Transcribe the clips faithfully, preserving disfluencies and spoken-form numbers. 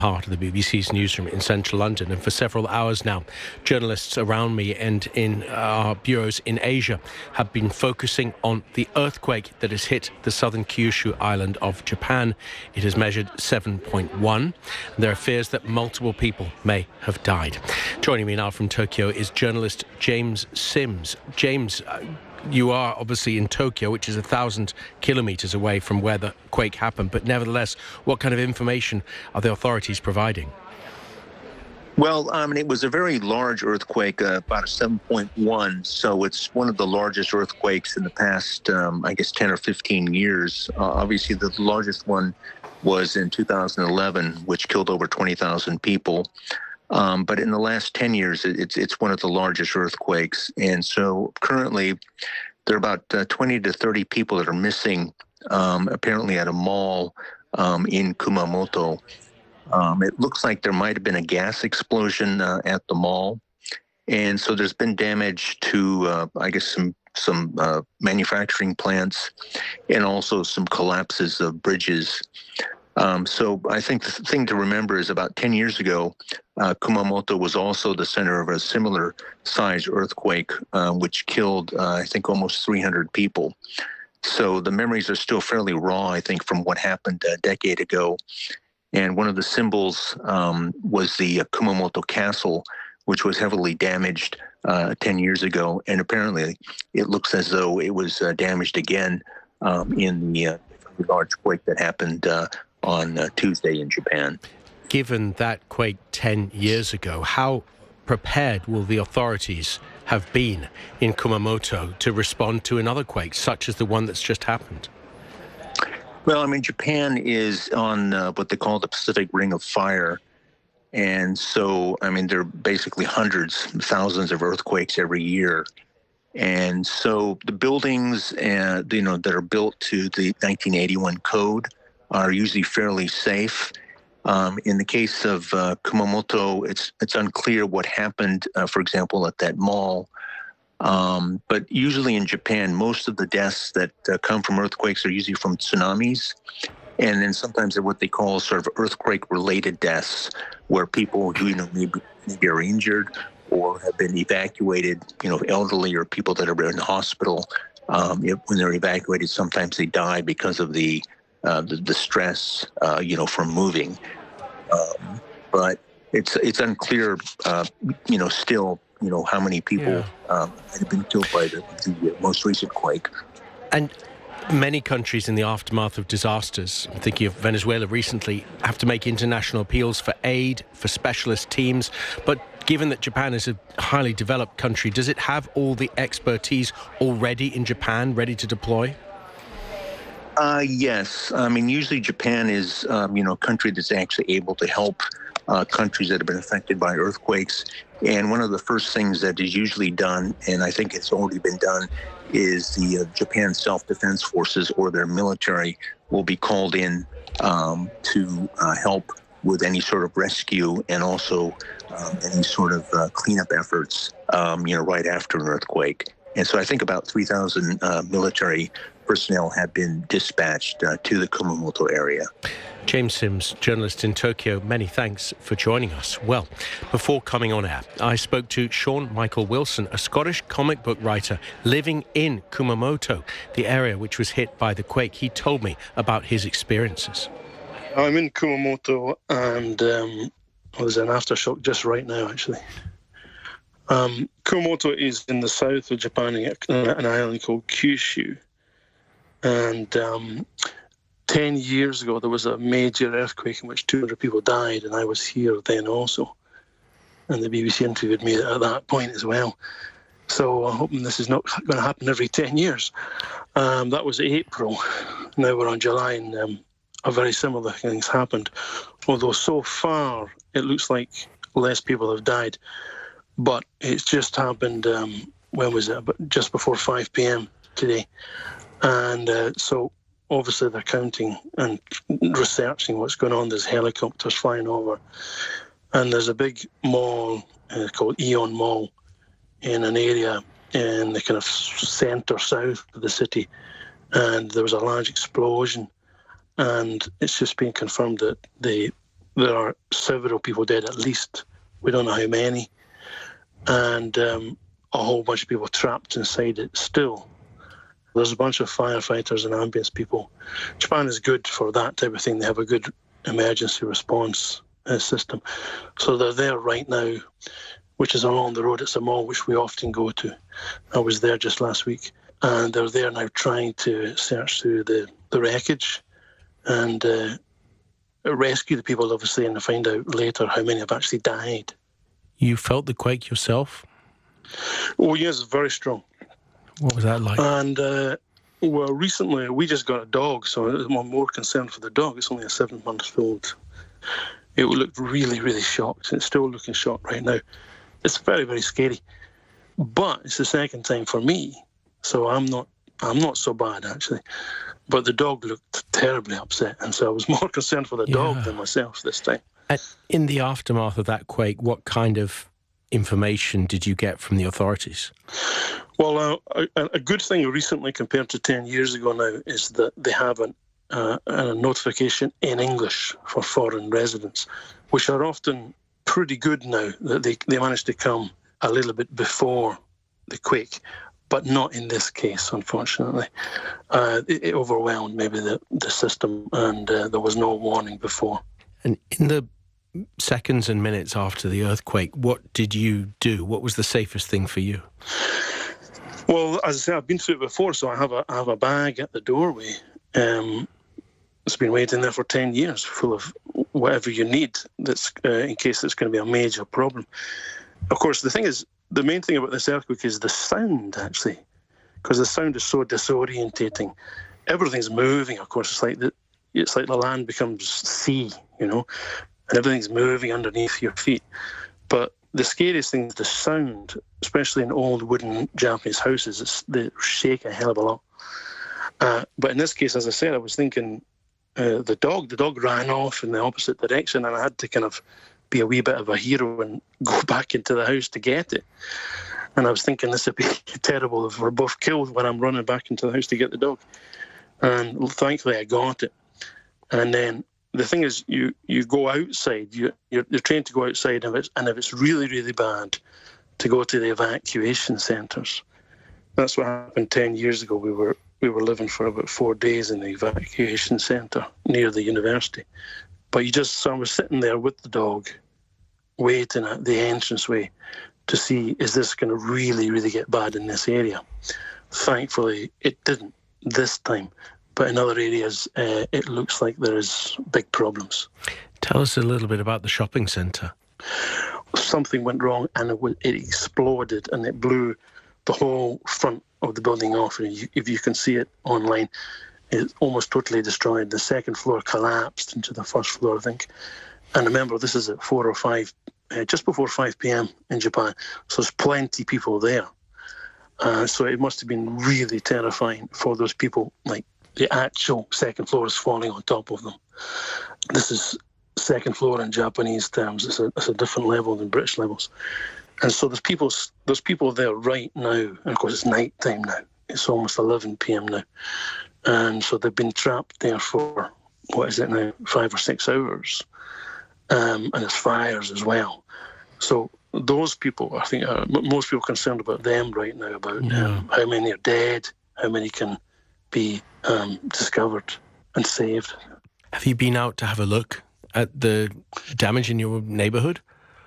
part of the B B C's newsroom in central London, and for several hours now, journalists around me and in our bureaus in Asia have been focusing on the earthquake that has hit the southern Kyushu island of Japan. It has measured seven point one. There are fears that multiple people may have died. Joining me now from Tokyo is journalist James Sims. James, uh, you are obviously in Tokyo, which is a thousand kilometres away from where the quake happened, but nevertheless, what kind of information are the authorities providing? Well, I mean, it was a very large earthquake, uh, about a seven point one, so it's one of the largest earthquakes in the past, um, I guess, ten or fifteen years. Uh, obviously, the largest one was in two thousand eleven, which killed over twenty thousand people. Um, but in the last ten years, it's it's one of the largest earthquakes. And so currently, there are about uh, twenty to thirty people that are missing, um, apparently at a mall um, in Kumamoto. Um, it looks like there might have been a gas explosion uh, at the mall. And so there's been damage to, uh, I guess, some, some uh, manufacturing plants and also some collapses of bridges. Um, so I think the thing to remember is about ten years ago, uh, Kumamoto was also the center of a similar size earthquake, uh, which killed, uh, I think, almost three hundred people. So the memories are still fairly raw, I think, from what happened a decade ago. And one of the symbols um, was the uh, Kumamoto Castle, which was heavily damaged uh, ten years ago. And apparently it looks as though it was uh, damaged again um, in the uh, large quake that happened uh, on uh, Tuesday in Japan. Given that quake ten years ago, how prepared will the authorities have been in Kumamoto to respond to another quake, such as the one that's just happened? Well, I mean, Japan is on uh, what they call the Pacific Ring of Fire. And so, I mean, there are basically hundreds, thousands of earthquakes every year. And so the buildings, uh, you know, that are built to the nineteen eighty-one code are usually fairly safe. Um, in the case of uh, Kumamoto, it's it's unclear what happened, uh, for example, at that mall. Um, but usually in Japan, most of the deaths that uh, come from earthquakes are usually from tsunamis. And then sometimes they're what they call sort of earthquake-related deaths, where people who, you know, maybe, maybe are injured or have been evacuated, you know, elderly or people that are in the hospital. Um, if, when they're evacuated, sometimes they die because of the uh, the, the stress, uh, you know, from moving. Um, but it's it's unclear, uh, you know, still, you know, how many people yeah. um, have been killed by the, the most recent quake. And many countries in the aftermath of disasters, I'm thinking of Venezuela recently, have to make international appeals for aid, for specialist teams. But given that Japan is a highly developed country, does it have all the expertise already in Japan ready to deploy? Uh, yes. I mean, usually Japan is, um, you know, a country that's actually able to help uh, countries that have been affected by earthquakes. And one of the first things that is usually done, and I think it's already been done, is the uh, Japan Self-Defense Forces or their military will be called in um, to uh, help with any sort of rescue and also um, any sort of uh, cleanup efforts, um, you know, right after an earthquake. And so I think about three thousand uh, military personnel have been dispatched uh, to the Kumamoto area. James Sims, journalist in Tokyo, many thanks for joining us. Well, before coming on air, I spoke to Sean Michael Wilson, a Scottish comic book writer living in Kumamoto, the area which was hit by the quake. He told me about his experiences. I'm in Kumamoto, and um, well, there's an aftershock just right now, actually. Um, Kumamoto is in the south of Japan, an island called Kyushu. And um, ten years ago, there was a major earthquake in which two hundred people died, and I was here then also. And the B B C interviewed me at that point as well. So I'm hoping this is not going to happen every ten years. Um, that was April. Now we're on July, and um, a very similar things happened. Although so far, it looks like less people have died. But it's just happened, um, when was it? But just before five p.m. today. And uh, so obviously they're counting and researching what's going on. There's helicopters flying over. And there's a big mall uh, called Aeon Mall in an area in the kind of centre south of the city. And there was a large explosion. And it's just been confirmed that the there are several people dead at least. We don't know how many. And um, a whole bunch of people trapped inside it still. There's a bunch of firefighters and ambulance people. Japan is good for that type of thing. They have a good emergency response uh, system. So they're there right now, which is along the road. It's a mall which we often go to. I was there just last week. And they're there now trying to search through the, the wreckage and uh, rescue the people, obviously, and find out later how many have actually died. You felt the quake yourself? Oh, yes, very strong. What was that like? And, uh, well, recently we just got a dog, so I'm more concerned for the dog. It's only a seven months old. It looked really, really shocked. It's still looking shocked right now. It's very, very scary. But it's the second time for me, so I'm not I'm not so bad, actually. But the dog looked terribly upset, and so I was more concerned for the Yeah. dog than myself this time. And in the aftermath of that quake, what kind of information did you get from the authorities? Well, uh, a, a good thing recently compared to ten years ago now is that they have an, uh, a notification in English for foreign residents, which are often pretty good now, that they, they managed to come a little bit before the quake, but not in this case, unfortunately. Uh, it, it overwhelmed maybe the, the system, and uh, there was no warning before. And in the seconds and minutes after the earthquake, what did you do? What was the safest thing for you? Well, as I say, I've been through it before, so I have a I have a bag at the doorway. Um, it's been waiting there for ten years, full of whatever you need. That's uh, in case it's going to be a major problem. Of course, the thing is, the main thing about this earthquake is the sound, actually, because the sound is so disorientating. Everything's moving. Of course, it's like the it's like the land becomes sea, you know, and everything's moving underneath your feet. But the scariest thing is the sound, especially in old wooden Japanese houses. It's, they shake a hell of a lot. Uh, but in this case, as I said, I was thinking uh, the dog, the dog ran off in the opposite direction, and I had to kind of be a wee bit of a hero and go back into the house to get it. And I was thinking this would be terrible if we're both killed when I'm running back into the house to get the dog. And thankfully I got it. And then the thing is, you, you go outside, you, you're, you're trained to go outside, and if, it's, and if it's really, really bad, to go to the evacuation centres. That's what happened ten years ago. We were we were living for about four days in the evacuation centre near the university. But you just, so I was sitting there with the dog, waiting at the entranceway to see, is this going to really, really get bad in this area? Thankfully, it didn't this time. But in other areas, uh, it looks like there is big problems. Tell us a little bit about the shopping centre. Something went wrong, and it, w- it exploded, and it blew the whole front of the building off. And you, if you can see it online, it's almost totally destroyed. The second floor collapsed into the first floor, I think. And remember, this is at four or five, uh, just before five p.m. in Japan, so there's plenty of people there. Uh, so it must have been really terrifying for those people. Like, the actual second floor is falling on top of them. This is second floor in Japanese terms. It's a, it's a different level than British levels. And so there's people, there's people there right now. And of course, it's night time now. It's almost eleven p.m. now. And so they've been trapped there for, what is it now, five or six hours. Um, and there's fires as well. So those people, I think, are most people are concerned about them right now, about Yeah. um, how many are dead, how many can be um, discovered and saved. Have you been out to have a look at the damage in your neighbourhood?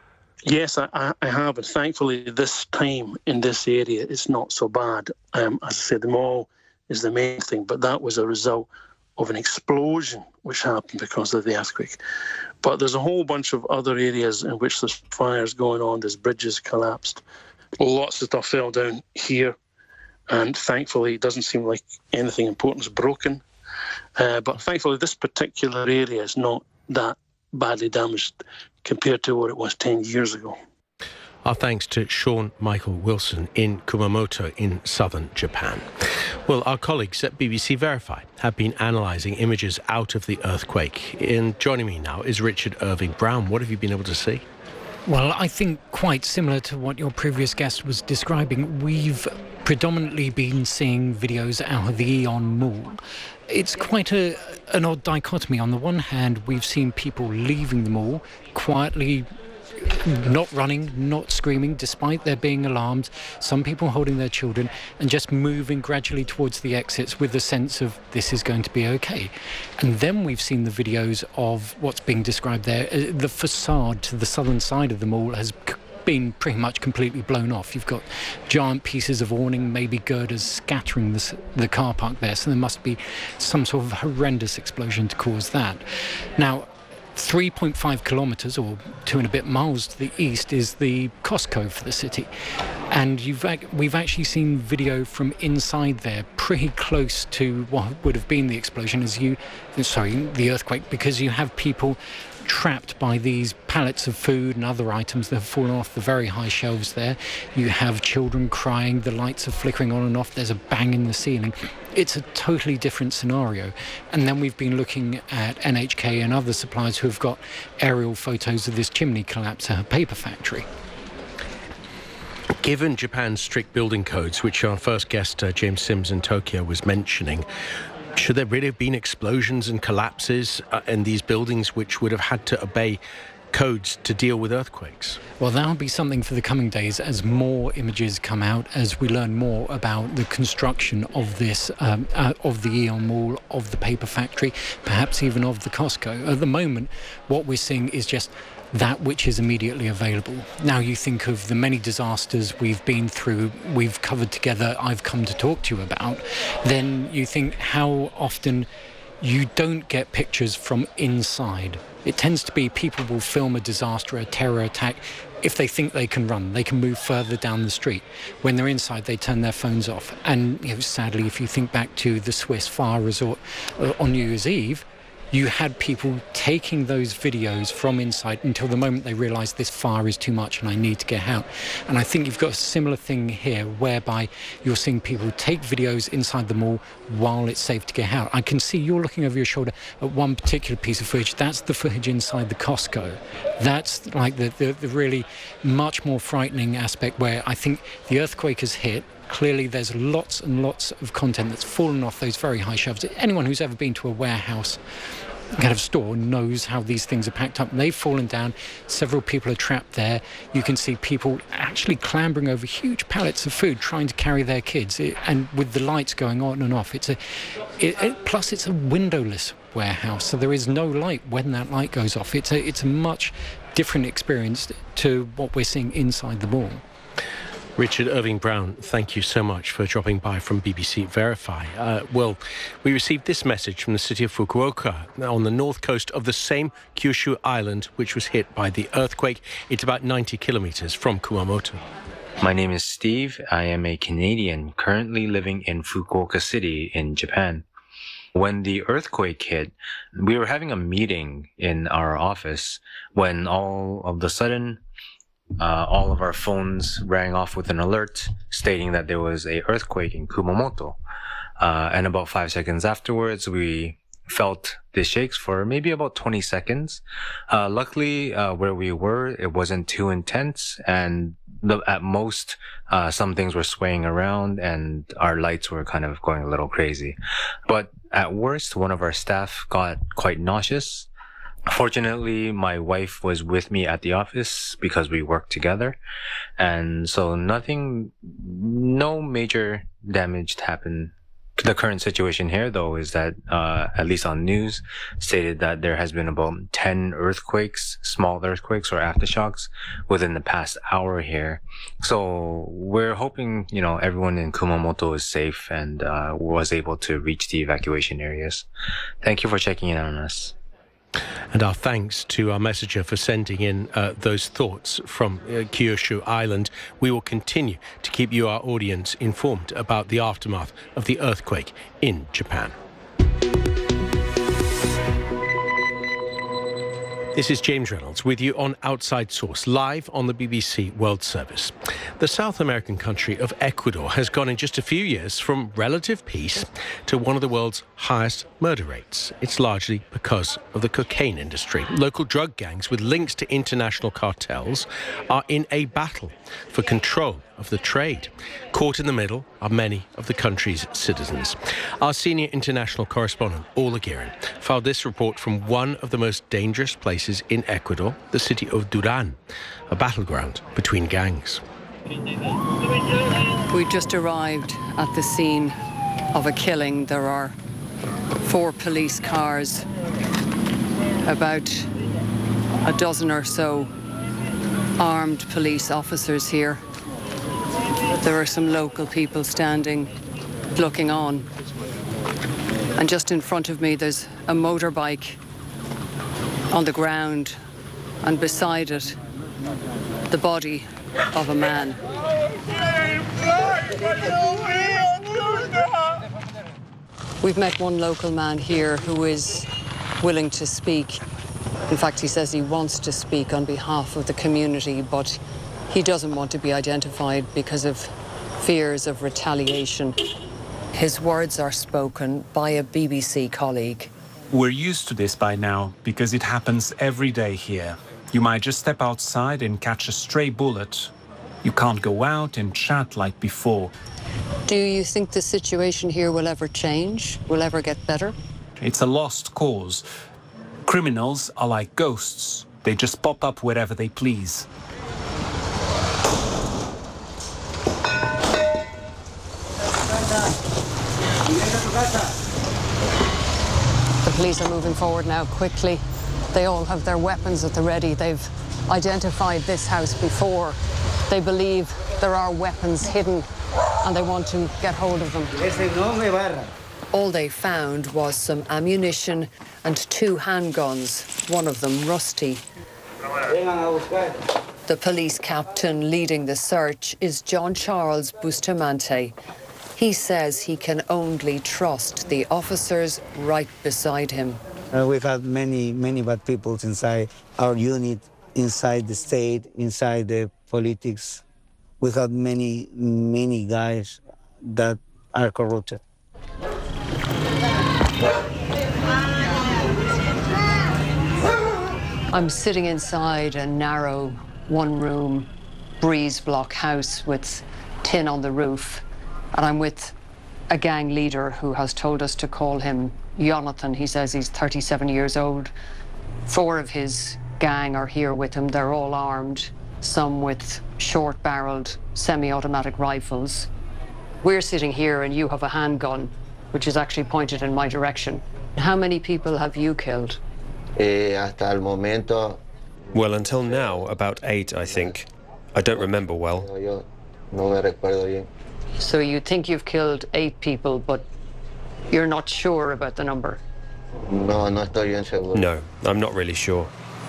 Yes, I, I I have, and thankfully this time in this area it's not so bad. Um, as I said, the mall is the main thing, but that was a result of an explosion which happened because of the earthquake. But there's a whole bunch of other areas in which there's fires going on, there's bridges collapsed, lots of stuff fell down here, and thankfully it doesn't seem like anything important is broken. Uh, but thankfully this particular area is not that badly damaged compared to what it was ten years ago. Our thanks to Sean Michael Wilson in Kumamoto in southern Japan. Well, our colleagues at B B C Verify have been analysing images out of the earthquake. And joining me now is Richard Irving Brown. What have you been able to see? Well, I think quite similar to what your previous guest was describing. We've predominantly been seeing videos out of the Aeon Mall. It's quite a, an odd dichotomy. On the one hand, we've seen people leaving the mall quietly, not running, not screaming, despite there being alarms, some people holding their children and just moving gradually towards the exits with the sense of this is going to be okay. And then we've seen the videos of what's being described there. The facade to the southern side of the mall has been pretty much completely blown off. You've got giant pieces of awning, maybe girders, scattering the, the car park there, so there must be some sort of horrendous explosion to cause that. Now, three point five kilometres, or two and a bit miles to the east, is the Costco for the city. And you've we've actually seen video from inside there, pretty close to what would have been the explosion, as you, sorry, the earthquake, because you have people trapped by these pallets of food and other items that have fallen off the very high shelves there. You have children crying, the lights are flickering on and off, there's a bang in the ceiling. It's a totally different scenario. And then we've been looking at N H K and other suppliers who have got aerial photos of this chimney collapse at a paper factory. Given Japan's strict building codes, which our first guest, uh, James Sims in Tokyo, was mentioning, should there really have been explosions and collapses uh, in these buildings which would have had to obey codes to deal with earthquakes? Well, that'll be something for the coming days as more images come out, as we learn more about the construction of this, um, uh, of the Aeon Mall, of the paper factory, perhaps even of the Costco. At the moment, what we're seeing is just that which is immediately available. Now you think of the many disasters we've been through, we've covered together, I've come to talk to you about, then you think how often you don't get pictures from inside. It tends to be people will film a disaster, a terror attack, if they think they can run, they can move further down the street. When they're inside, they turn their phones off. And you know, sadly, if you think back to the Swiss fire resort uh, on New Year's Eve, you had people taking those videos from inside until the moment they realised this fire is too much and I need to get out. And I think you've got a similar thing here whereby you're seeing people take videos inside the mall while it's safe to get out. I can see you're looking over your shoulder at one particular piece of footage. That's the footage inside the Costco. That's like the, the, the really much more frightening aspect where I think the earthquake has hit. Clearly, there's lots and lots of content that's fallen off those very high shelves. Anyone who's ever been to a warehouse kind of store knows how these things are packed up. They've fallen down. Several people are trapped there. You can see people actually clambering over huge pallets of food, trying to carry their kids, it, and with the lights going on and off. It's a, it, it, plus, it's a windowless warehouse, so there is no light when that light goes off. It's a, it's a much different experience to what we're seeing inside the mall. Richard Irving-Brown, thank you so much for dropping by from B B C Verify. Uh, well, we received this message from the city of Fukuoka on the north coast of the same Kyushu island which was hit by the earthquake. It's about ninety kilometers from Kumamoto. My name is Steve. I am a Canadian currently living in Fukuoka City in Japan. When the earthquake hit, we were having a meeting in our office when all of the sudden Uh, all of our phones rang off with an alert stating that there was a earthquake in Kumamoto. Uh, and about five seconds afterwards, we felt the shakes for maybe about twenty seconds. Uh, luckily, uh, where we were, it wasn't too intense. And the, at most, uh, some things were swaying around and our lights were kind of going a little crazy. But at worst, one of our staff got quite nauseous. Fortunately, my wife was with me at the office because we worked together. And so nothing, no major damage happened. The current situation here, though, is that, uh, at least on news, stated that there has been about ten earthquakes, small earthquakes or aftershocks within the past hour here. So we're hoping, you know, everyone in Kumamoto is safe and, uh, was able to reach the evacuation areas. Thank you for checking in on us. And our thanks to our messenger for sending in uh, those thoughts from uh, Kyushu Island. We will continue to keep you, our audience, informed about the aftermath of the earthquake in Japan. This is James Reynolds with you on Outside Source, live on the B B C World Service. The South American country of Ecuador has gone in just a few years from relative peace to one of the world's highest murder rates. It's largely because of the cocaine industry. Local drug gangs with links to international cartels are in a battle for control of the trade. Caught in the middle are many of the country's citizens. Our senior international correspondent, Ola Guerin, filed this report from one of the most dangerous places in Ecuador, the city of Duran, a battleground between gangs. We just arrived at the scene of a killing. There are four police cars, about a dozen or so armed police officers here. There are some local people standing, looking on. And just in front of me, there's a motorbike on the ground, and beside it, the body of a man. We've met one local man here who is willing to speak. In fact, he says he wants to speak on behalf of the community, but he doesn't want to be identified because of fears of retaliation. His words are spoken by a B B C colleague. We're used to this by now because it happens every day here. You might just step outside and catch a stray bullet. You can't go out and chat like before. Do you think the situation here will ever change? Will ever get better? It's a lost cause. Criminals are like ghosts. They just pop up wherever they please. The police are moving forward now quickly. They all have their weapons at the ready. They've identified this house before. They believe there are weapons hidden and they want to get hold of them. All they found was some ammunition and two handguns, one of them rusty. The police captain leading the search is John Charles Bustamante. He says he can only trust the officers right beside him. Uh, we've had many, many bad people inside our unit, inside the state, inside the politics. We've had many, many guys that are corrupted. I'm sitting inside a narrow, one-room, breeze block house with tin on the roof, and I'm with a gang leader who has told us to call him Jonathan. He says he's thirty-seven years old. Four of his gang are here with him. They're all armed, some with short-barreled semi-automatic rifles. We're sitting here and you have a handgun, which is actually pointed in my direction. How many people have you killed? Eh, hasta el momento. Well, until now, about eight, I think. I don't remember well. Yo no me recuerdo bien. So you think you've killed eight people, but you're not sure about the number? No, no estoy bien seguro. No, I'm not really sure.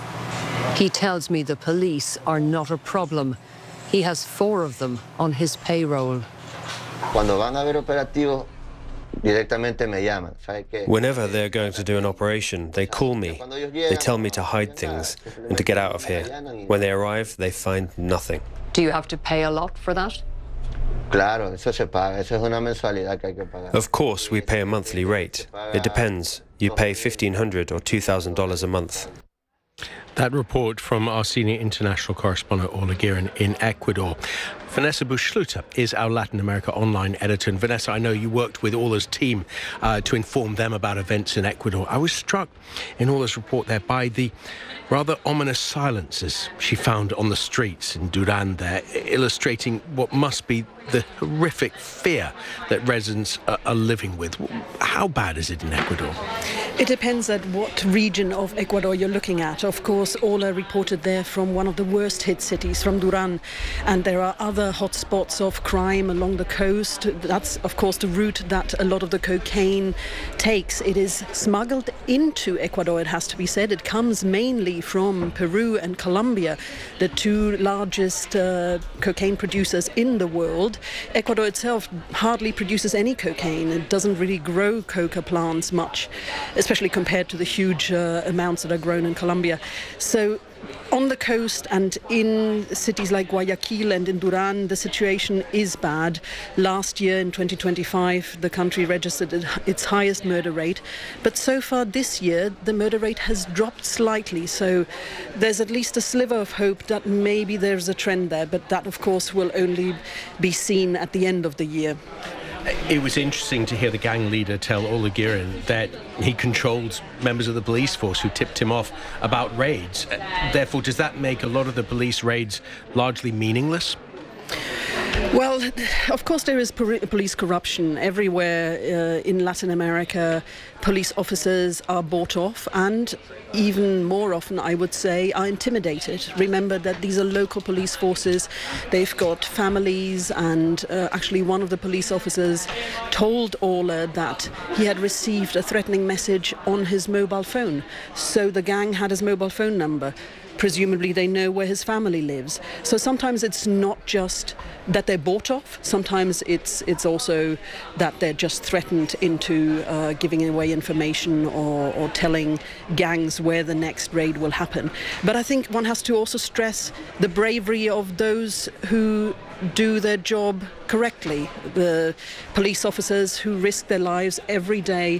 He tells me the police are not a problem. He has four of them on his payroll. Cuando van a ver operativos, directamente me llaman. ¿Sabe qué? Whenever they're going to do an operation, they call me. They tell me to hide things and to get out of here. When they arrive, they find nothing. Do you have to pay a lot for that? Claro, eso se paga. Eso es una mensualidad que hay que pagar. Of course, we pay a monthly rate. It depends. You pay fifteen hundred dollars or two thousand dollars a month. That report from our senior international correspondent, Ola Guerin, in Ecuador. Vanessa Bush-Schluter is our Latin America online editor. And Vanessa, I know you worked with Ola's team uh, to inform them about events in Ecuador. I was struck in Ola's report there by the rather ominous silences she found on the streets in Duran there, illustrating what must be the horrific fear that residents are, are living with. How bad is it in Ecuador? It depends at what region of Ecuador you're looking at. Of course, Ola reported there from one of the worst hit cities, from Duran, and there are other hotspots of crime along the coast. That's, of course, the route that a lot of the cocaine takes. It is smuggled into Ecuador, it has to be said. It comes mainly from Peru and Colombia, the two largest uh, cocaine producers in the world. Ecuador itself hardly produces any cocaine. It doesn't really grow coca plants much. especially compared to the huge uh, amounts that are grown in Colombia. So on the coast and in cities like Guayaquil and in Duran, the situation is bad. Last year, in twenty twenty-five, the country registered its highest murder rate. But so far this year, the murder rate has dropped slightly. So there's at least a sliver of hope that maybe there's a trend there. But that, of course, will only be seen at the end of the year. It was interesting to hear the gang leader tell Ola Girin that he controlled members of the police force who tipped him off about raids. Therefore, does that make a lot of the police raids largely meaningless? Well, of course there is police corruption everywhere uh, in Latin America. Police officers are bought off and even more often, I would say, are intimidated. Remember that these are local police forces. They've got families, and uh, actually one of the police officers told Ola that he had received a threatening message on his mobile phone. So the gang had his mobile phone number. Presumably they know where his family lives. So sometimes it's not just that they're bought off, sometimes it's it's also that they're just threatened into uh, giving away information or, or telling gangs where the next raid will happen. But I think one has to also stress the bravery of those who do their job correctly. The police officers who risk their lives every day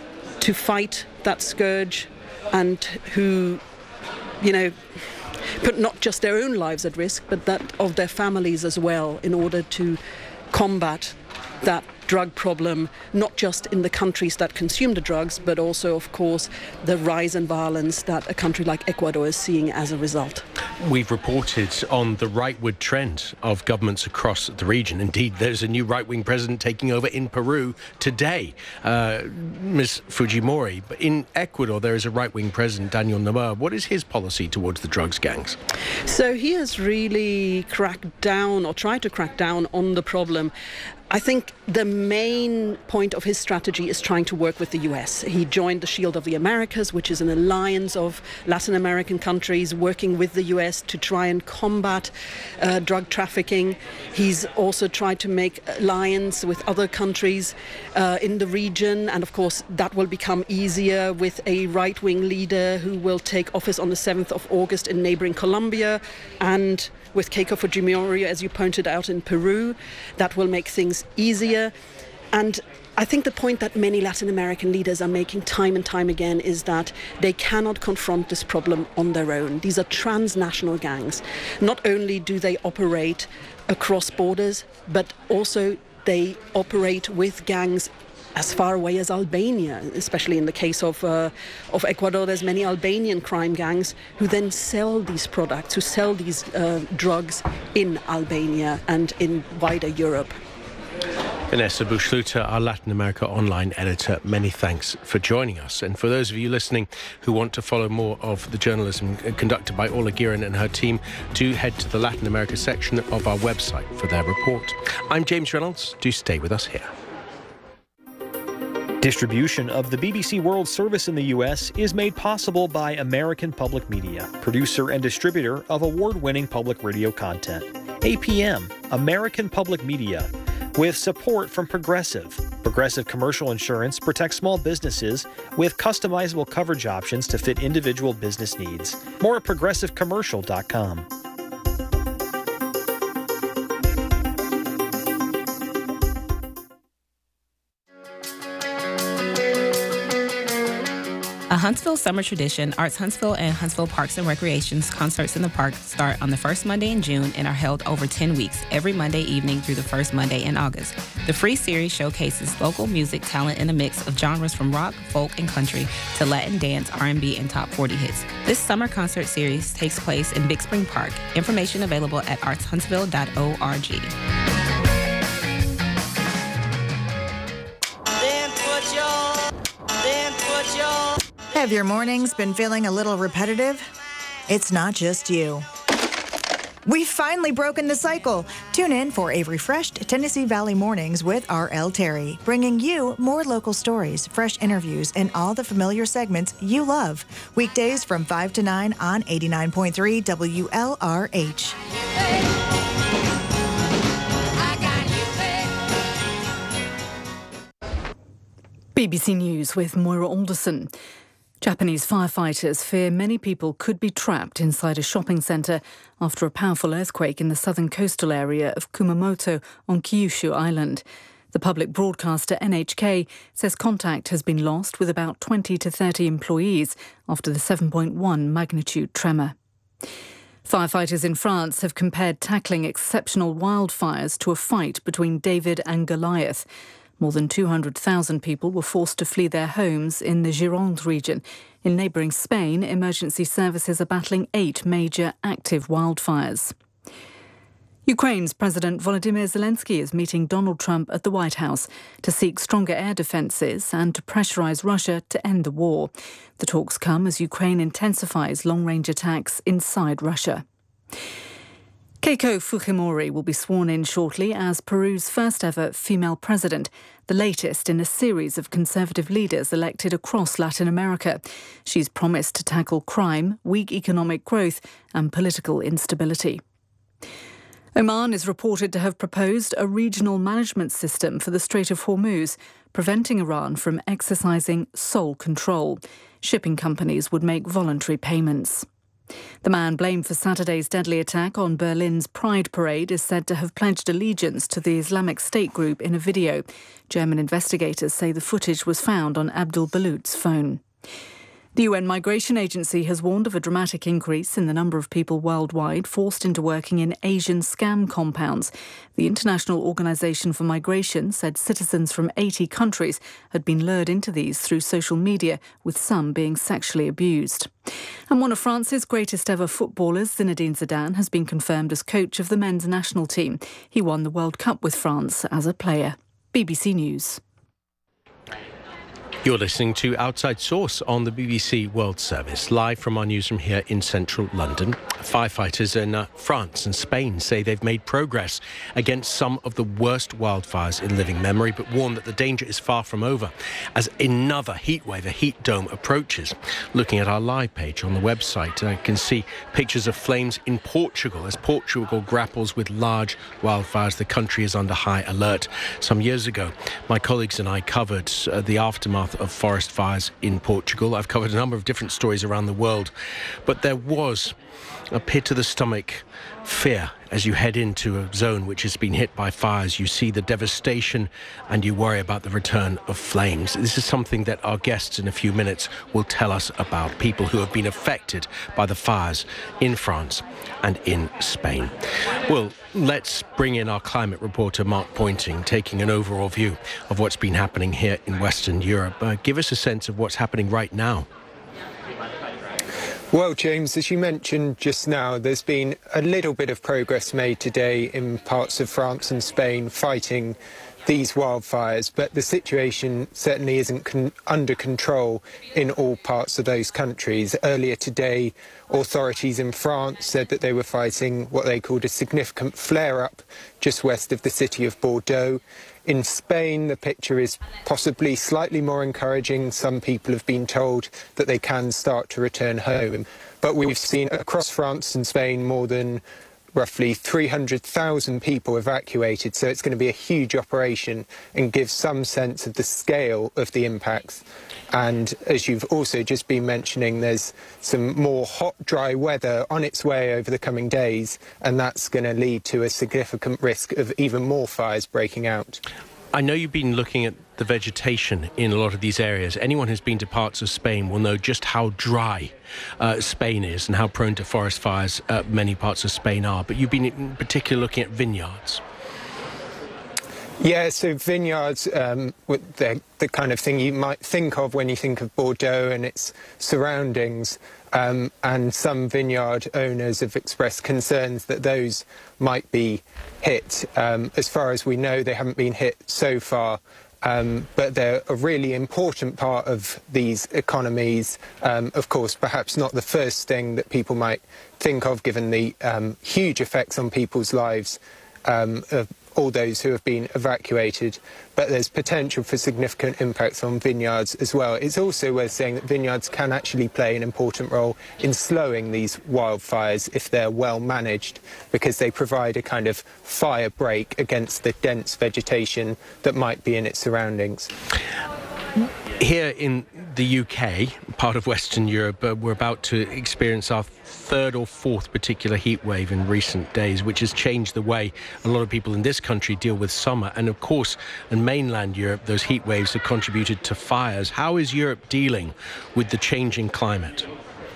to fight that scourge and who, you know, put not just their own lives at risk, but that of their families as well, in order to combat that drug problem, not just in the countries that consume the drugs, but also, of course, the rise in violence that a country like Ecuador is seeing as a result. We've reported on the rightward trend of governments across the region. Indeed, there's a new right-wing president taking over in Peru today, uh, Miz Fujimori. But in Ecuador, there is a right-wing president, Daniel Noboa. What is his policy towards the drugs gangs? So he has really cracked down, or tried to crack down, on the problem. I think the main point of his strategy is trying to work with the U S. He joined the Shield of the Americas, which is an alliance of Latin American countries working with the U S to try and combat uh, drug trafficking. He's also tried to make alliance with other countries uh, in the region, and of course that will become easier with a right-wing leader who will take office on the seventh of August in neighboring Colombia, and with Keiko Fujimori, as you pointed out, in Peru. That will make things easier. And I think the point that many Latin American leaders are making time and time again is that they cannot confront this problem on their own. These are transnational gangs. Not only do they operate across borders, but also they operate with gangs as far away as Albania, especially in the case of uh, of Ecuador. There's many Albanian crime gangs who then sell these products, who sell these uh, drugs in Albania and in wider Europe. Vanessa Buchluter, our Latin America online editor, many thanks for joining us. And for those of you listening who want to follow more of the journalism conducted by Ola Girin and her team, do head to the Latin America section of our website for their report. I'm James Reynolds. Do stay with us here. Distribution of the B B C World Service in the U S is made possible by American Public Media, producer and distributor of award-winning public radio content. A P M, American Public Media, with support from Progressive. Progressive Commercial Insurance protects small businesses with customizable coverage options to fit individual business needs. More at progressive commercial dot com. A Huntsville summer tradition, Arts Huntsville and Huntsville Parks and Recreation's Concerts in the Park start on the first Monday in June and are held over ten weeks, every Monday evening through the first Monday in August. The free series showcases local music talent in a mix of genres from rock, folk, and country to Latin dance, R and B, and top forty hits. This summer concert series takes place in Big Spring Park. Information available at arts huntsville dot org. Have your mornings been feeling a little repetitive? It's not just you. We've finally broken the cycle. Tune in for a refreshed Tennessee Valley Mornings with R L Terry, bringing you more local stories, fresh interviews, and all the familiar segments you love. Weekdays from five to nine on eighty-nine point three W L R H. B B C News with Moira Alderson. Japanese firefighters fear many people could be trapped inside a shopping centre after a powerful earthquake in the southern coastal area of Kumamoto on Kyushu Island. The public broadcaster N H K says contact has been lost with about twenty to thirty employees after the seven point one magnitude tremor. Firefighters in France have compared tackling exceptional wildfires to a fight between David and Goliath. More than two hundred thousand people were forced to flee their homes in the Gironde region. In neighbouring Spain, emergency services are battling eight major active wildfires. Ukraine's President Volodymyr Zelensky is meeting Donald Trump at the White House to seek stronger air defences and to pressurise Russia to end the war. The talks come as Ukraine intensifies long-range attacks inside Russia. Keiko Fujimori will be sworn in shortly as Peru's first-ever female president, the latest in a series of conservative leaders elected across Latin America. She's promised to tackle crime, weak economic growth and political instability. Oman is reported to have proposed a regional management system for the Strait of Hormuz, preventing Iran from exercising sole control. Shipping companies would make voluntary payments. The man blamed for Saturday's deadly attack on Berlin's Pride Parade is said to have pledged allegiance to the Islamic State group in a video. German investigators say the footage was found on Abdul Balut's phone. The U N Migration Agency has warned of a dramatic increase in the number of people worldwide forced into working in Asian scam compounds. The International Organization for Migration said citizens from eighty countries had been lured into these through social media, with some being sexually abused. And one of France's greatest ever footballers, Zinedine Zidane, has been confirmed as coach of the men's national team. He won the World Cup with France as a player. B B C News. You're listening to Outside Source on the B B C World Service, live from our newsroom here in central London. Firefighters in uh, France and Spain say they've made progress against some of the worst wildfires in living memory, but warn that the danger is far from over as another heatwave, a heat dome, approaches. Looking at our live page on the website, I can see pictures of flames in Portugal as Portugal grapples with large wildfires. The country is under high alert. Some years ago, my colleagues and I covered uh, the aftermath of forest fires in Portugal. I've covered a number of different stories around the world, but there was a pit to the stomach fear as you head into a zone which has been hit by fires. You see the devastation and you worry about the return of flames. This is something that our guests in a few minutes will tell us about, people who have been affected by the fires in France and in Spain. Well, let's bring in our climate reporter Mark Pointing, taking an overall view of what's been happening here in Western Europe. Uh, give us a sense of what's happening right now. Well, James, as you mentioned just now, there's been a little bit of progress made today in parts of France and Spain fighting these wildfires, but the situation certainly isn't con- under control in all parts of those countries. Earlier today, authorities in France said that they were fighting what they called a significant flare-up just west of the city of Bordeaux. In Spain, the picture is possibly slightly more encouraging. Some people have been told that they can start to return home. But we've seen across France and Spain more than roughly three hundred thousand people evacuated, so it's going to be a huge operation and give some sense of the scale of the impacts. And as you've also just been mentioning, there's some more hot, dry weather on its way over the coming days, and that's going to lead to a significant risk of even more fires breaking out. I know you've been looking at the vegetation in a lot of these areas. Anyone who's been to parts of Spain will know just how dry uh, Spain is and how prone to forest fires uh, many parts of Spain are. But you've been in particular looking at vineyards. Yeah, so vineyards, um, they're the kind of thing you might think of when you think of Bordeaux and its surroundings. Um, and some vineyard owners have expressed concerns that those might be hit. Um, as far as we know, they haven't been hit so far, um, but they're a really important part of these economies. Um, of course, perhaps not the first thing that people might think of, given the um, huge effects on people's lives um, of all those who have been evacuated, but there's potential for significant impacts on vineyards as well. It's also worth saying that vineyards can actually play an important role in slowing these wildfires if they're well managed, because they provide a kind of fire break against the dense vegetation that might be in its surroundings. Here in the U K, part of Western Europe, uh, we're about to experience our third or fourth particular heat wave in recent days, which has changed the way a lot of people in this country deal with summer. And of course, in mainland Europe, those heat waves have contributed to fires. How is Europe dealing with the changing climate?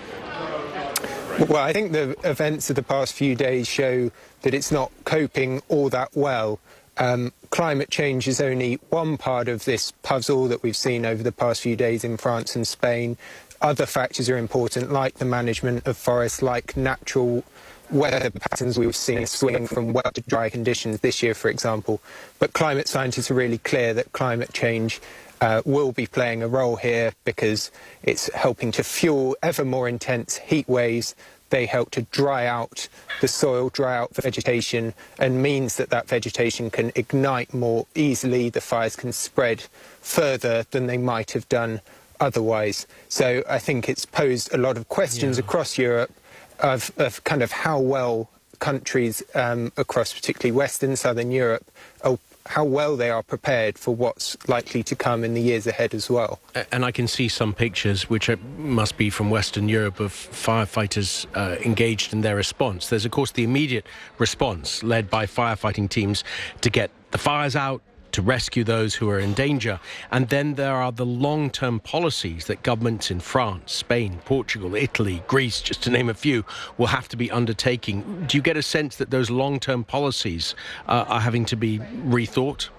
Well, I think the events of the past few days show that it's not coping all that well. Um, climate change is only one part of this puzzle that we've seen over the past few days in France and Spain. Other factors are important, like the management of forests, like natural weather patterns. We've seen a swing from wet to dry conditions this year, for example. But climate scientists are really clear that climate change uh, will be playing a role here because it's helping to fuel ever more intense heat waves. They help to dry out the soil, dry out the vegetation, and means that that vegetation can ignite more easily. The fires can spread further than they might have done otherwise. So I think it's posed a lot of questions yeah. across Europe of, of kind of how well countries um, across particularly Western, Southern Europe are how well they are prepared for what's likely to come in the years ahead as well. And I can see some pictures, which must be from Western Europe, of firefighters uh, engaged in their response. There's, of course, the immediate response led by firefighting teams to get the fires out, to rescue those who are in danger. And then there are the long-term policies that governments in France, Spain, Portugal, Italy, Greece, just to name a few, will have to be undertaking. Do you get a sense that those long-term policies uh, are having to be rethought?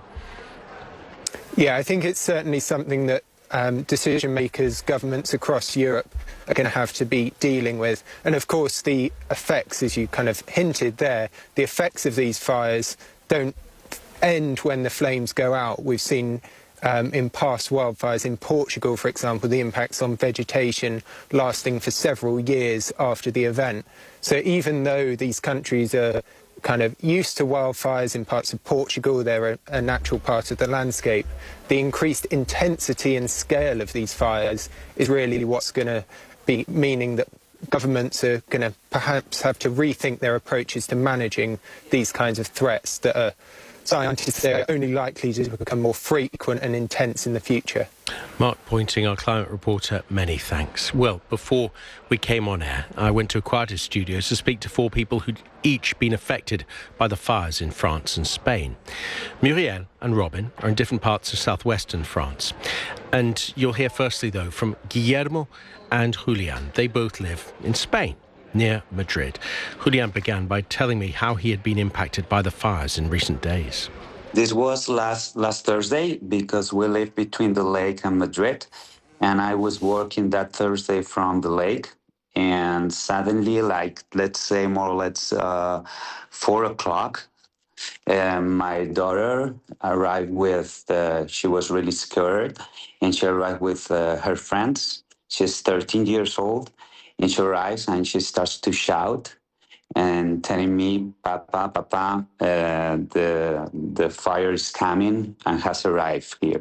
Yeah, I think it's certainly something that um, decision makers, governments across Europe are going to have to be dealing with. And of course, the effects, as you kind of hinted there, the effects of these fires don't end when the flames go out. We've seen um, in past wildfires in Portugal, for example, the impacts on vegetation lasting for several years after the event. So even though these countries are kind of used to wildfires in parts of Portugal, they're a, a natural part of the landscape, the increased intensity and scale of these fires is really what's going to be meaning that governments are going to perhaps have to rethink their approaches to managing these kinds of threats that are scientists say are only likely to become more frequent and intense in the future. Mark Pointing, our climate reporter, many thanks. Well, before we came on air, I went to Aquatis Studios to speak to four people who'd each been affected by the fires in France and Spain. Muriel and Robin are in different parts of southwestern France. And you'll hear firstly, though, from Guillermo and Julian. They both live in Spain, near Madrid. Julian began by telling me how he had been impacted by the fires in recent days. This was last last Thursday because we live between the lake and Madrid, and I was working that Thursday from the lake, and suddenly, like let's say more or less uh, four o'clock, uh, my daughter arrived with. Uh, she was really scared, and she arrived with uh, her friends. She's thirteen years old. And she arrives and she starts to shout and telling me, Papa, Papa, uh, the, the fire is coming and has arrived here.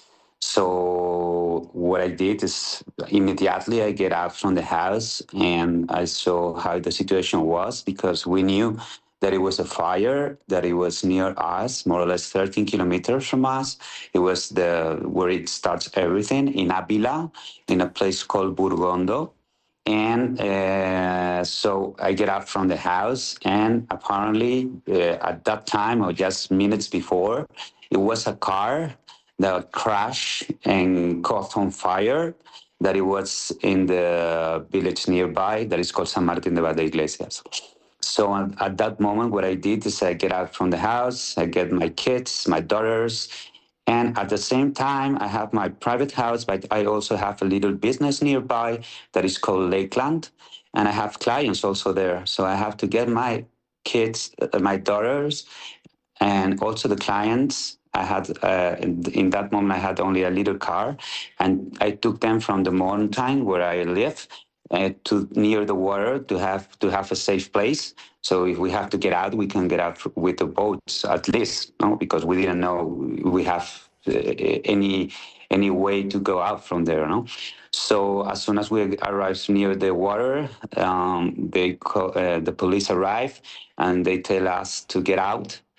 So what I did is immediately I get out from the house and I saw how the situation was because we knew that it was a fire, that it was near us, more or less thirteen kilometers from us. It was the where it starts everything, in Avila, in a place called Burgondo. And uh, so I get out from the house, and apparently uh, at that time, or just minutes before, it was a car that crashed and caught on fire, that it was in the village nearby that is called San Martín de Valdeiglesias. So at, at that moment, what I did is I get out from the house, I get my kids, my daughters, and at the same time, I have my private house, but I also have a little business nearby that is called Lakeland. And I have clients also there. So I have to get my kids, uh, my daughters, and also the clients. I had, uh, in, in that moment, I had only a little car. And I took them from the mountain where I live uh, to near the water to have to have a safe place. So if we have to get out, we can get out with the boats at least, no? Because we didn't know we have uh, any any way to go out from there, no? So as soon as we arrived near the water, um, they call, uh, the police arrive and they tell us to get out.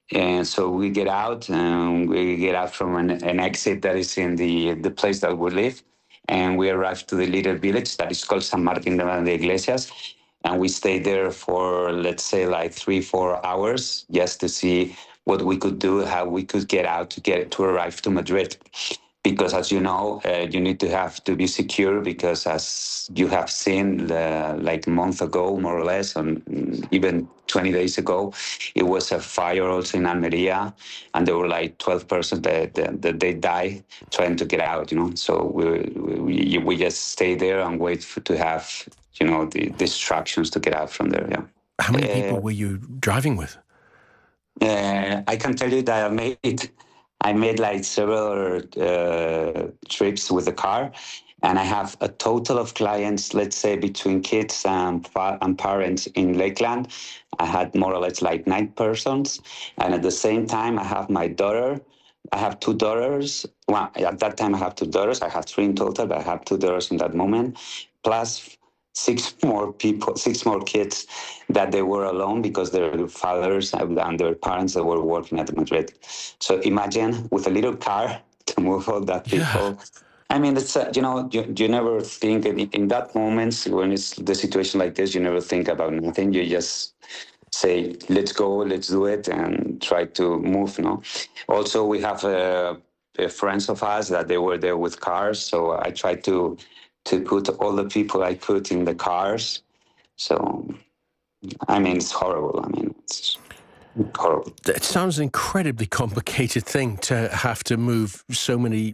And so we get out, and we get out from an, an exit that is in the, the place that we live. And we arrive to the little village that is called San Martín de Iglesias. And we stayed there for, let's say, like three, four hours just to see what we could do, how we could get out to get to arrive to Madrid. Because as you know, uh, you need to have to be secure because as you have seen uh, like a month ago, more or less, and even twenty days ago, it was a fire also in Almeria, and there were like twelve persons that, that, that they died trying to get out, you know. So we, we, we just stay there and wait for, to have, you know, the, the instructions to get out from there, yeah. How many uh, people were you driving with? Uh, I can tell you that I made it. I made like several uh, trips with the car, and I have a total of clients, let's say between kids and, pa- and parents in Lakeland. I had more or less like nine persons. And at the same time, I have my daughter. I have two daughters. Well, at that time, I have two daughters. I have three in total, but I have two daughters in that moment, plus six more people, six more kids that they were alone because their fathers and their parents that were working at Madrid. So imagine with a little car to move all that people. Yeah. I mean, it's uh, you know, you, you never think in, in that moment when it's the situation like this, you never think about nothing. You just say, let's go, let's do it, and try to move. No. Also, we have uh, friends of us that they were there with cars, so I tried to. to put all the people I could in the cars. So, I mean, it's horrible. I mean, it's horrible. It sounds an incredibly complicated thing to have to move so many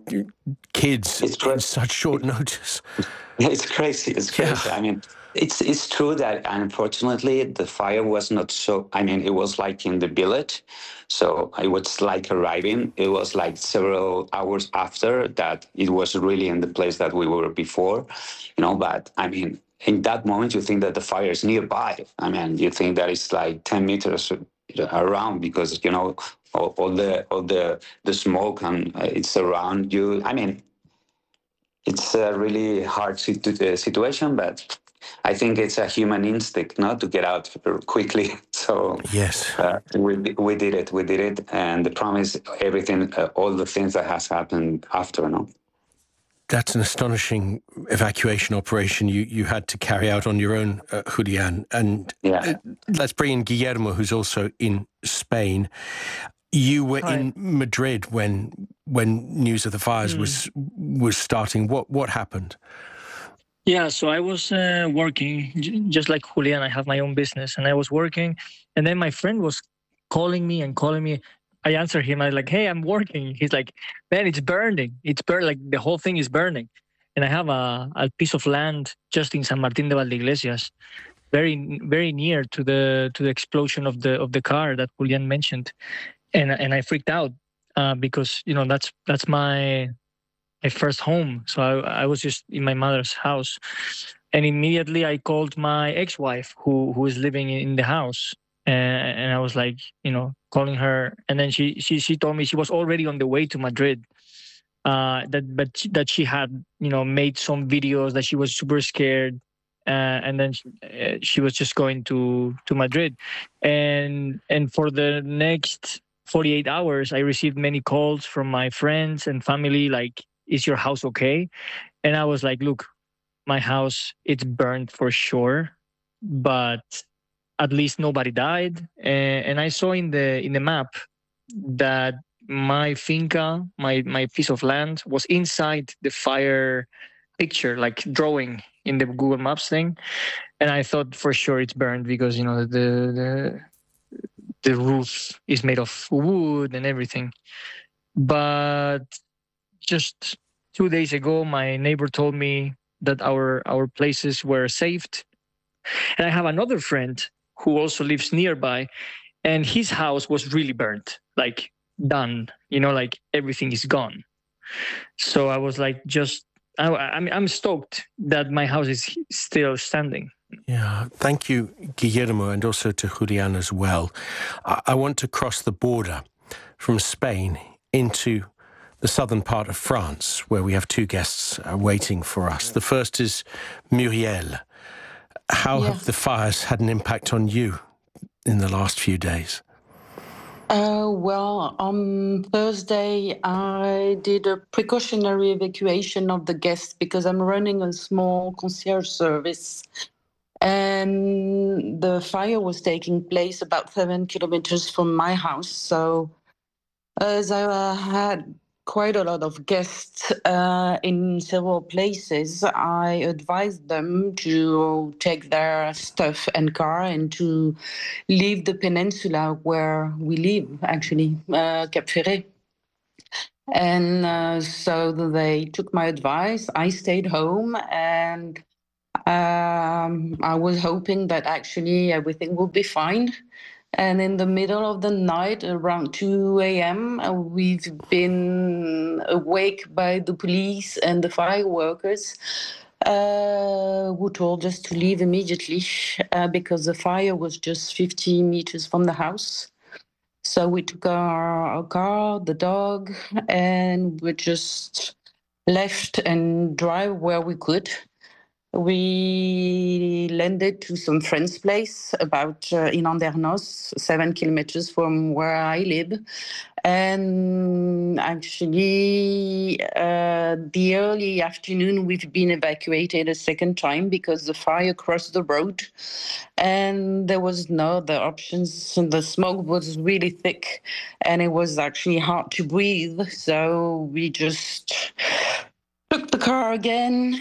kids in such short notice. It's crazy. It's crazy. Yeah. I mean, it's it's true that unfortunately the fire was not so, I mean, it was like in the village. So it was like arriving. It was like several hours after that it was really in the place that we were before, you know, but I mean, in that moment, you think that the fire is nearby. I mean, you think that it's like ten meters around because, you know, all, all the all the, the smoke and it's around you. I mean, it's a really hard situ- situation, but I think it's a human instinct, not to get out quickly. So yes, uh, we we did it, we did it, and the promise, everything, uh, all the things that has happened after, no. That's an astonishing evacuation operation you, you had to carry out on your own, uh, Julian. And yeah. uh, let's bring in Guillermo, who's also in Spain. You were Hi. in Madrid when when news of the fires mm. was was starting. What what happened? Yeah, so I was uh, working, j- just like Julian. I have my own business, and I was working, and then my friend was calling me and calling me. I answered him. I was like, "Hey, I'm working." He's like, "Man, it's burning. It's burn like the whole thing is burning." And I have a, a piece of land just in San Martín de Valdeiglesias, very very near to the to the explosion of the of the car that Julian mentioned, and and I freaked out uh, because you know that's that's my my first home. So I, I was just in my mother's house, and immediately I called my ex-wife who who is living in the house, and, and I was like, you know, calling her, and then she she she told me she was already on the way to Madrid. Uh, that but she, that she had you know made some videos that she was super scared, uh, and then she, uh, she was just going to to Madrid, and and for the next forty-eight hours, I received many calls from my friends and family like, "Is your house okay?" And I was like, "Look, my house, it's burned for sure, but at least nobody died." And, and I saw in the in the map that my finca, my my piece of land, was inside the fire picture, like drawing in the Google Maps thing. And I thought for sure it's burned because you know the the the roof is made of wood and everything. But just two days ago, my neighbor told me that our our places were saved. And I have another friend who also lives nearby, and his house was really burnt, like done, you know, like everything is gone. So I was like, just, I, I mean, I'm stoked that my house is still standing. Yeah, thank you, Guillermo, and also to Julian as well. I, I want to cross the border from Spain into the southern part of France, where we have two guests uh, waiting for us. The first is Muriel. How yeah. have the fires had an impact on you in the last few days? Uh, well, on Thursday, I did a precautionary evacuation of the guests because I'm running a small concierge service. And the fire was taking place about seven kilometers from my house. So as I uh, had quite a lot of guests uh, in several places, I advised them to take their stuff and car and to leave the peninsula where we live, actually, uh, Cap Ferret. And uh, so they took my advice. I stayed home, and um, I was hoping that actually everything would be fine. And in the middle of the night, around two a.m., uh, we've been awake by the police and the fire workers uh, who told us to leave immediately uh, because the fire was just fifty meters from the house. So we took our, our car, the dog, and we just left and drive where we could. We landed to some friend's place about uh, in Andernos, seven kilometers from where I live. And actually, uh, the early afternoon, we've been evacuated a second time because the fire crossed the road and there was no other options. And the smoke was really thick and it was actually hard to breathe. So we just took the car again,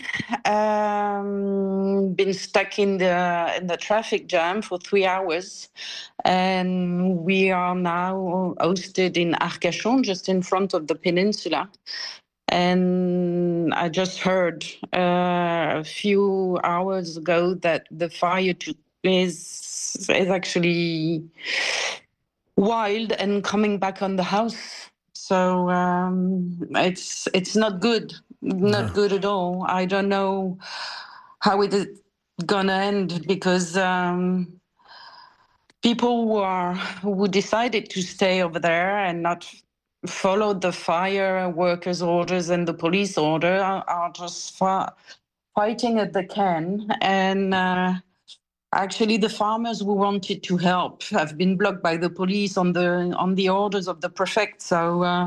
um, been stuck in the in the traffic jam for three hours, and we are now hosted in Arcachon, just in front of the peninsula. And I just heard uh, a few hours ago that the fire took is is actually wild and coming back on the house. So um, it's it's not good. Not no. good at all. I don't know how it is gonna end because um, people who are who decided to stay over there and not follow the fire workers' orders and the police order are, are just fa- fighting at the can. And uh, actually, the farmers who wanted to help have been blocked by the police on the on the orders of the prefect. So. Uh,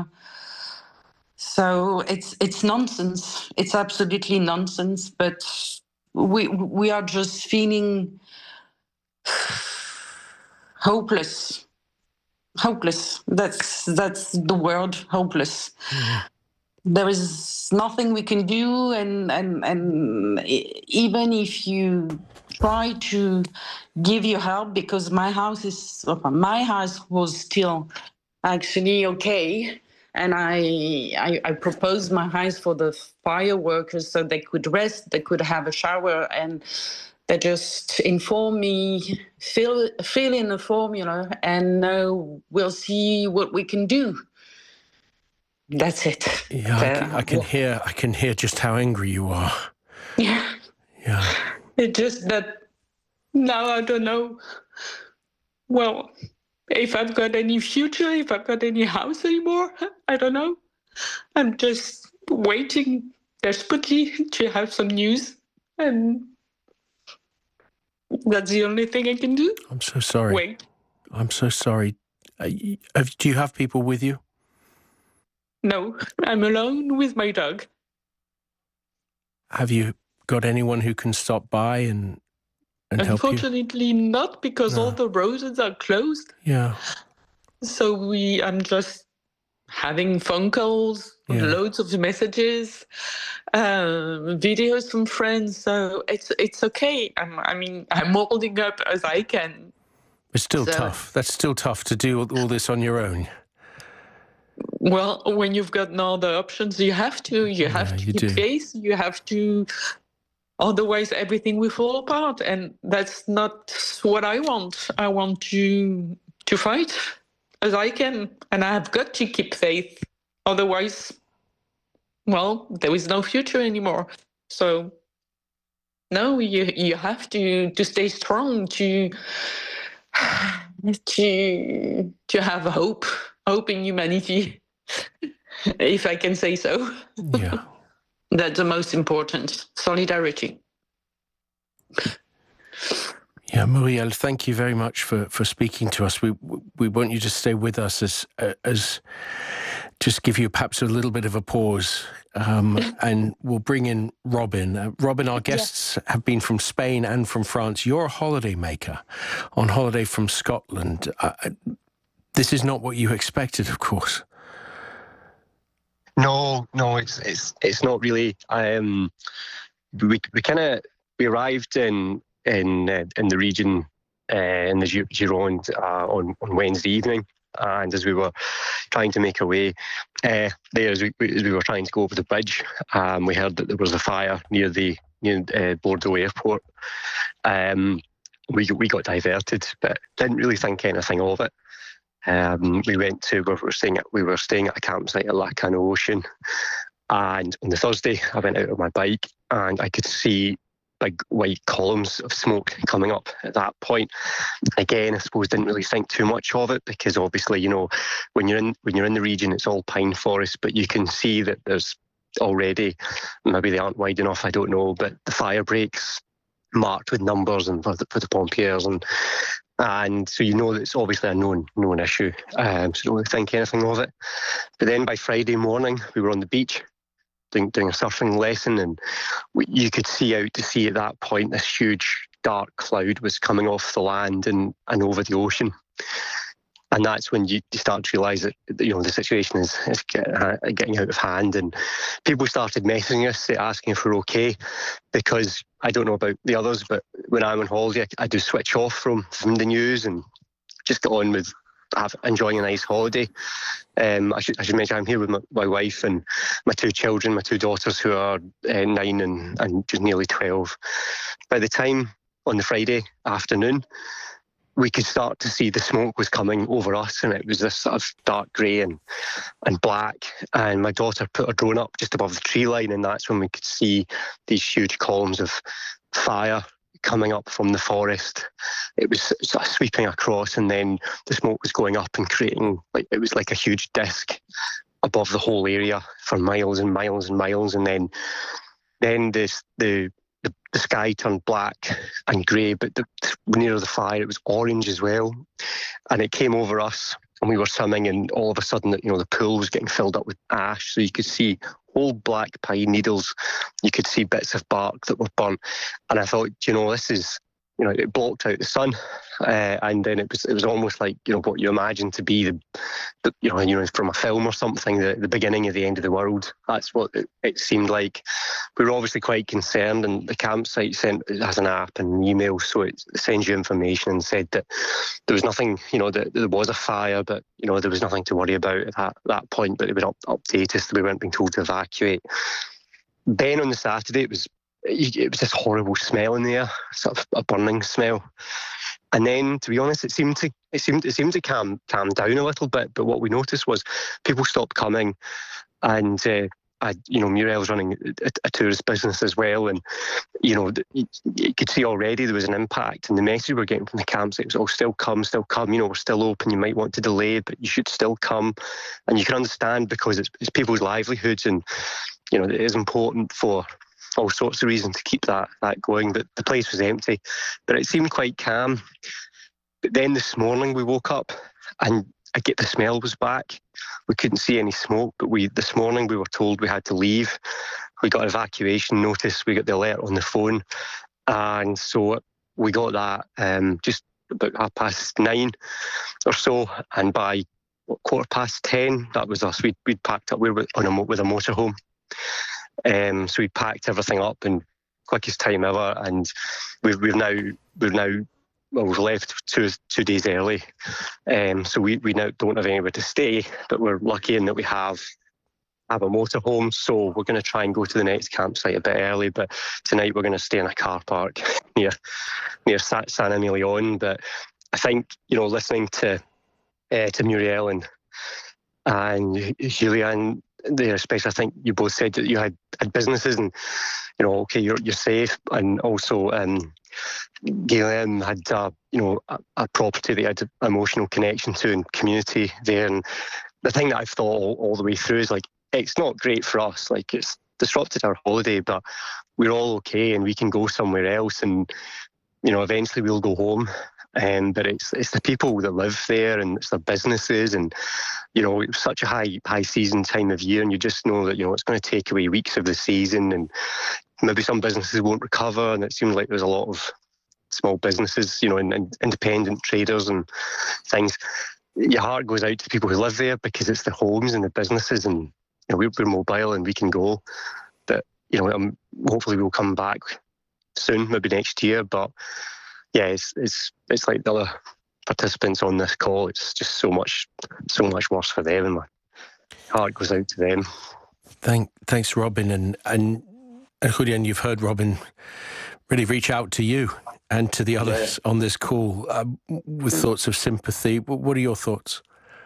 So it's it's nonsense. It's absolutely nonsense. But we we are just feeling hopeless, hopeless. That's that's the word, hopeless. Mm-hmm. There is nothing we can do, and and and even if you try to give your help, because my house is my house was still actually okay. And I, I I proposed my house for the fire workers so they could rest, they could have a shower, and they just inform me, fill fill in the formula, and uh, we'll see what we can do. That's it. Yeah, I can, I can hear I can hear just how angry you are. Yeah. Yeah. It's just that now I don't know. Well. If I've got any future, if I've got any house anymore, I don't know. I'm just waiting desperately to have some news. And that's the only thing I can do. I'm so sorry. Wait. I'm so sorry. Uh, have, do you have people with you? No, I'm alone with my dog. Have you got anyone who can stop by and And Unfortunately not, because no. all the roads are closed. Yeah. So we, I'm just having phone calls, yeah. loads of messages, uh, videos from friends. So it's it's okay. I'm, I mean, I'm holding up as I can. It's still so, tough. That's still tough to do all this on your own. Well, when you've got no other options, you have to. You have yeah, to you keep do. pace. You have to. Otherwise, everything will fall apart, and that's not what I want. I want to to fight as I can, and I have got to keep faith. Otherwise, well, there is no future anymore. So, no, you you have to to stay strong, to to to have hope, hope in humanity, if I can say so. Yeah. That's the most important, solidarity. Yeah, Muriel, thank you very much for, for speaking to us. We we want you to stay with us as as just give you perhaps a little bit of a pause, um, and we'll bring in Robin. Uh, Robin, our guests yeah. have been from Spain and from France. You're a holiday maker on holiday from Scotland. Uh, this is not what you expected, of course. No, no, it's it's it's not really. Um, we we kind of we arrived in in uh, in the region uh, in the Gironde uh, on on Wednesday evening, and as we were trying to make our way uh, there, as we as we were trying to go over the bridge, um, we heard that there was a fire near the near uh, Bordeaux airport. Um, we we got diverted, but didn't really think anything of it. Um, we went to we were staying at we were staying at a campsite at Lacanau Ocean, and on the Thursday I went out on my bike and I could see big white columns of smoke coming up at that point. Again, I suppose didn't really think too much of it because obviously, you know, when you're in when you're in the region, it's all pine forest, but you can see that there's already, maybe they aren't wide enough, I don't know, but the fire breaks marked with numbers and for the, for the pompiers and. And so you know that it's obviously a known known issue, um, so don't really think anything of it. But then by Friday morning, we were on the beach doing, doing a surfing lesson, and we, you could see out to sea at that point this huge dark cloud was coming off the land and, and over the ocean. And that's when you, you start to realise that, you know, the situation is, is getting out of hand. And people started messaging us, asking if we're okay, because I don't know about the others, but when I'm on holiday, I, I do switch off from, from the news and just get on with have, enjoying a nice holiday. Um, I should I should mention I'm here with my, my wife and my two children, my two daughters who are uh, nine and, and just nearly twelve. By the time on the Friday afternoon, we could start to see the smoke was coming over us, and it was this sort of dark grey and, and black. And my daughter put her drone up just above the tree line, and that's when we could see these huge columns of fire coming up from the forest. It was sort of sweeping across, and then the smoke was going up and creating, like, it was like a huge disc above the whole area for miles and miles and miles. And then, then this the The, the sky turned black and grey, but the, near the fire it was orange as well, and it came over us. And we were swimming, and all of a sudden, you know, the pool was getting filled up with ash. So you could see whole black pine needles. You could see bits of bark that were burnt. And I thought, you know, this is, you know, it blocked out the sun, uh, and then it was it was almost like, you know, what you imagine to be the, the you know, you know, from a film or something, the, the beginning of the end of the world. That's what it, it seemed like. We were obviously quite concerned, and the campsite sent it has an app and an email, so it sends you information and said that there was nothing, you know, that there was a fire, but you know there was nothing to worry about at that, that point. But it would up, update us that we weren't being told to evacuate. Then on the Saturday, it was. It was this horrible smell in the air, sort of a burning smell. And then, to be honest, it seemed to it seemed it seemed to calm calm down a little bit. But what we noticed was people stopped coming, and uh, I, you know, Muriel was running a, a tourist business as well, and you know, you, you could see already there was an impact. And the message we were getting from the campsite was, "Oh, still come, still come. You know, we're still open. You might want to delay, but you should still come." And you can understand because it's, it's people's livelihoods, and you know, it is important for all sorts of reasons to keep that that going. But the place was empty, but it seemed quite calm. But then this morning we woke up and I get the smell was back. We couldn't see any smoke, but we this morning we were told we had to leave. We got evacuation notice, we got the alert on the phone, and so we got that um, just about half past nine or so, and by what, quarter past ten, that was us. We'd, we'd packed up, we were on a, with a motorhome. Um, so we packed everything up in quickest time ever, and we've we've now we've now well we've left two two days early. Um, so we, we now don't have anywhere to stay, but we're lucky in that we have have a motorhome. So we're going to try and go to the next campsite a bit early. But tonight we're going to stay in a car park near near San Emilion. But I think, you know, listening to uh, to Muriel and and Julian there, especially, I think you both said that you had, had businesses, and you know, okay, you're you're safe, and also um, Galen had uh, you know a, a property that you had an emotional connection to and community there. And the thing that I've thought all, all the way through is like, it's not great for us, like it's disrupted our holiday, but we're all okay and we can go somewhere else. And you know, eventually we'll go home. Um, but it's it's the people that live there, and it's their businesses, and you know, it's such a high high season time of year, and you just know that, you know, it's going to take away weeks of the season, and maybe some businesses won't recover, and it seems like there's a lot of small businesses, you know, and, and independent traders and things. Your heart goes out to people who live there, because it's the homes and the businesses, and you know, we're, we're mobile and we can go. But you know, um, hopefully we'll come back soon, maybe next year, but. Yeah, it's it's it's like the other participants on this call. It's just so much, so much worse for them, and my heart goes out to them. Thank, thanks, Robin, and and and Julian, you've heard Robin really reach out to you and to the others yeah. on this call uh, with thoughts of sympathy. What are your thoughts?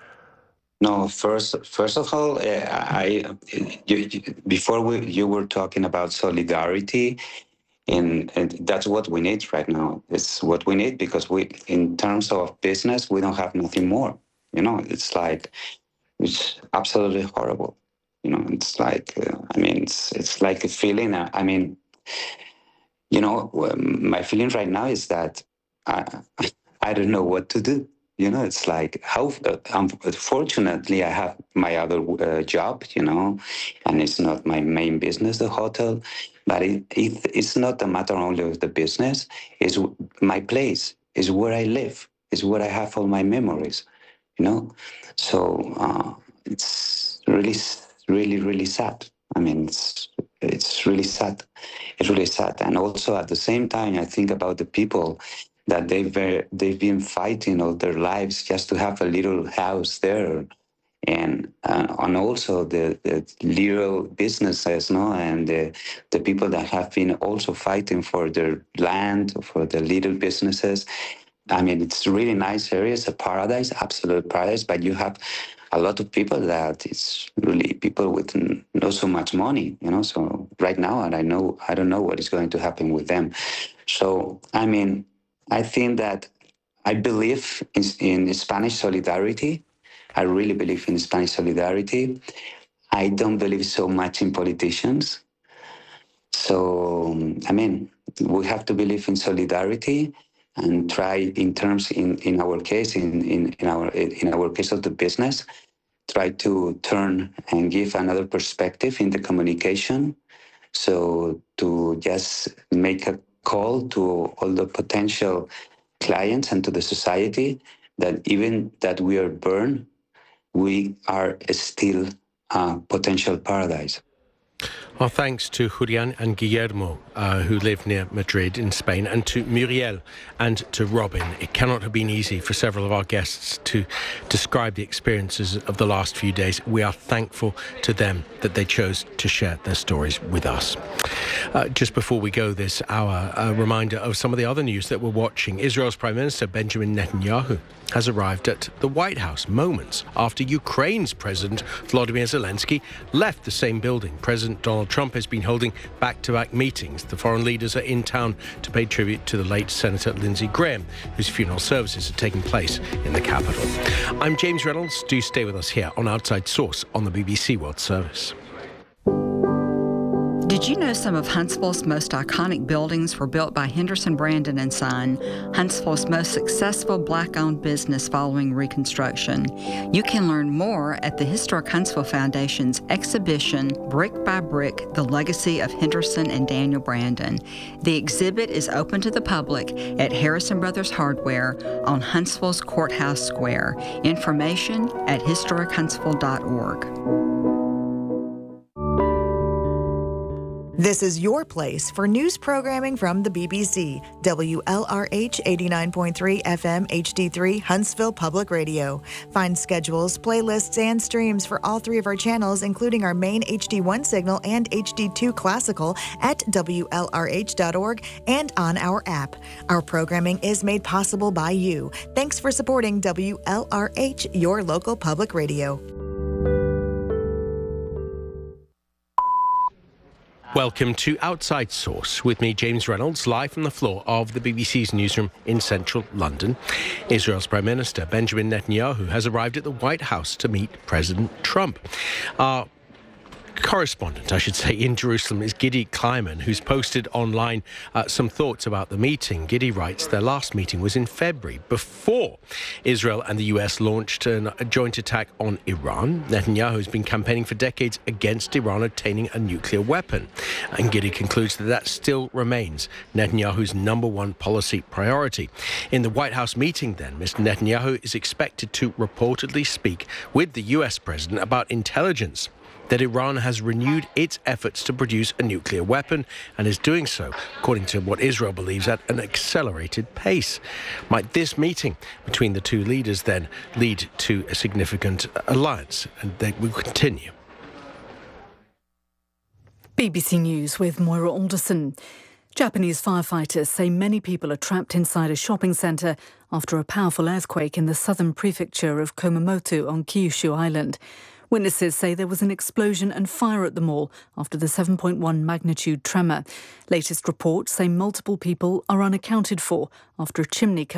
No, first, first of all, I, you, you, before we, you were talking about solidarity. And, and that's what we need right now. It's what we need, because we, in terms of business, we don't have nothing more. You know, it's like, it's absolutely horrible. You know, it's like, uh, I mean, it's it's like a feeling. Uh, I mean, you know, my feeling right now is that I, I don't know what to do. You know, it's like, how, uh, unfortunately, I have my other uh, job, you know, and it's not my main business, the hotel. But it, it, it's not a matter only of the business. It's my place. It's where I live. It's where I have all my memories, you know. So uh, it's really, really, really sad. I mean, it's it's really sad. It's really sad. And also at the same time, I think about the people that they've they've been fighting all their lives just to have a little house there. And uh, and also the, the little businesses, no, and the, the people that have been also fighting for their land, for the little businesses. I mean, it's a really nice area. It's a paradise, absolute paradise. But you have a lot of people that it's really people with not so much money, you know. So right now, and I know I don't know what is going to happen with them. So I mean, I think that I believe in, in Spanish solidarity. I really believe in Spanish solidarity. I don't believe so much in politicians. So, I mean, we have to believe in solidarity and try in terms, in, in our case, in, in, in, our, in our case of the business, try to turn and give another perspective in the communication. So to just make a call to all the potential clients and to the society that even that we are burned, we are still a potential paradise. Well, thanks to Julian and Guillermo, uh, who live near Madrid in Spain, and to Muriel and to Robin. It cannot have been easy for several of our guests to describe the experiences of the last few days. We are thankful to them that they chose to share their stories with us. Uh, just before we go this hour, a reminder of some of the other news that we're watching. Israel's Prime Minister Benjamin Netanyahu has arrived at the White House moments after Ukraine's President Volodymyr Zelensky left the same building. President Donald Trump has been holding back-to-back meetings. The foreign leaders are in town to pay tribute to the late Senator Lindsey Graham, whose funeral services are taking place in the capital. I'm James Reynolds. Do stay with us here on Outside Source on the B B C World Service. Did you know some of Huntsville's most iconic buildings were built by Henderson Brandon and Son, Huntsville's most successful black-owned business following Reconstruction? You can learn more at the Historic Huntsville Foundation's exhibition, Brick by Brick, The Legacy of Henderson and Daniel Brandon. The exhibit is open to the public at Harrison Brothers Hardware on Huntsville's Courthouse Square. Information at historic huntsville dot org. This is your place for news programming from the B B C, W L R H eighty-nine point three F M H D three, Huntsville Public Radio. Find schedules, playlists, and streams for all three of our channels, including our main H D one signal and H D two classical at W L R H dot org and on our app. Our programming is made possible by you. Thanks for supporting W L R H, your local public radio. Welcome to Outside Source with me, James Reynolds, live from the floor of the B B C's newsroom in central London. Israel's Prime Minister Benjamin Netanyahu has arrived at the White House to meet President Trump. Our correspondent, I should say, in Jerusalem is Gidi Kleiman, who's posted online uh, some thoughts about the meeting. Gidi writes their last meeting was in February, before Israel and the U S launched an, a joint attack on Iran. Netanyahu has been campaigning for decades against Iran attaining a nuclear weapon. And Gidi concludes that that still remains Netanyahu's number one policy priority. In the White House meeting, then, Mister Netanyahu is expected to reportedly speak with the U S president about intelligence that Iran has renewed its efforts to produce a nuclear weapon and is doing so, according to what Israel believes, at an accelerated pace. Might this meeting between the two leaders then lead to a significant alliance? And they will continue. B B C News with Moira Alderson. Japanese firefighters say many people are trapped inside a shopping centre after a powerful earthquake in the southern prefecture of Kumamoto on Kyushu Island. Witnesses say there was an explosion and fire at the mall after the seven point one magnitude tremor. Latest reports say multiple people are unaccounted for after a chimney collapsed.